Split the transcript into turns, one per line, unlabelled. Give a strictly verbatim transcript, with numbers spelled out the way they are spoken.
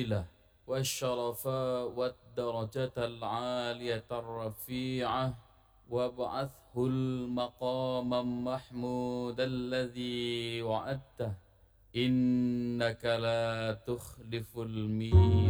له والشرف والدرجة العالية الرفيعة وابعثه المقام المحمود الذي وعدته إنك لا تخلف الميعاد.